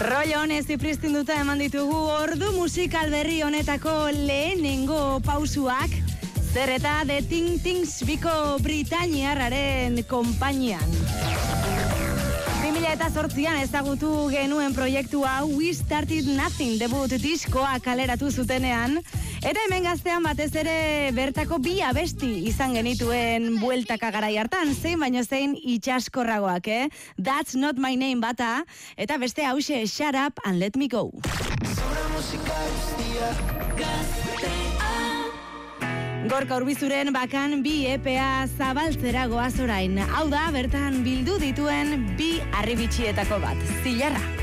Rollo honez ipristinduta eman ditugu ordu musikal berri honetako lehenengo pausuak, zer eta The Ting Tings biko britainiarraren konpainian. 2008an ezagutu genuen proiektu hau We Started Nothing debut diskoa kaleratu zutenean, eta hemen Gaztean batez ere bertako bi abesti izan genituen bueltaka garai hartan, zein baino zein itxaskorragoak, That's Not My Name bata, eta beste hause Shut Up and Let Me Go. Gorka Urbizuren bakan bi EPA zabaltzera goaz orain. Hau da bertan bildu dituen bi harribitxietako bat, Zilarra.